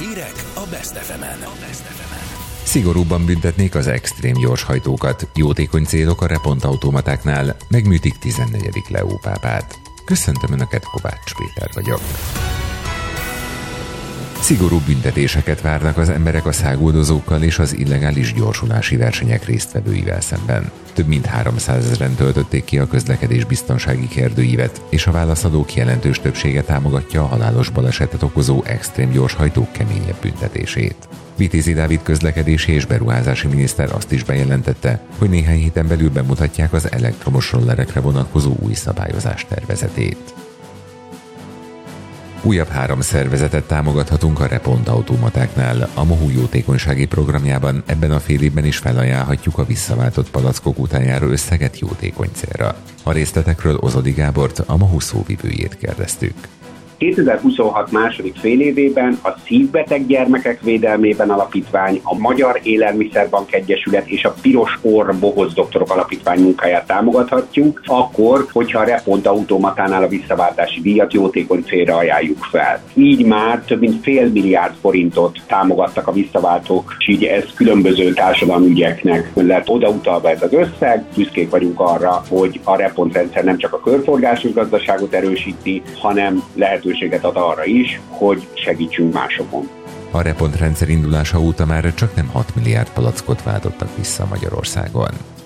Hírek a Best FM-en. Szigorúbban büntetnék az extrém gyorshajtókat, jótékony célok a repontautomatáknál, megműtik 14. Leó pápát. Köszöntöm Önöket, Kovács Péter vagyok. Szigorú büntetéseket várnak az emberek a száguldozókkal és az illegális gyorsulási versenyek résztvevőivel szemben. Több mint 300 000-en töltötték ki a közlekedés biztonsági kérdőívet, és a válaszadók jelentős többsége támogatja a halálos balesetet okozó extrém gyorshajtók keményebb büntetését. Vitézi Dávid közlekedési és beruházási miniszter azt is bejelentette, hogy néhány héten belül bemutatják az elektromos rollerekre vonatkozó új szabályozás tervezetét. Újabb 3 szervezetet támogathatunk a repontautomatáknál. A MOHU jótékonysági programjában ebben a fél évben is felajánlhatjuk a visszaváltott palackok után járó összeget jótékony célra. A részletekről Ozodi Gábort, a MOHU szóvivőjét kérdeztük. 2026 második félévében a Szívbeteg Gyermekek Védelmében Alapítvány, a Magyar Élelmiszerbank Egyesület és a Piros Orr Bohóc Doktorok Alapítvány munkáját támogathatjuk, akkor, hogyha a repontautomatánál a visszaváltási díjat jótékony célra ajánljuk fel. Így már több mint $500 millió forintot támogattak a visszaváltók, és így ez különböző társadalmi ügyeknek lett odautalva ez az összeg. Büszkék vagyunk arra, hogy a repontrendszer nem csak a körforgásos gazdaságot erősíti, hanem lehetőséget ad arra is, hogy segítsünk másokon. A repontrendszer indulása óta már csak nem 6 milliárd palackot váltottak vissza Magyarországon.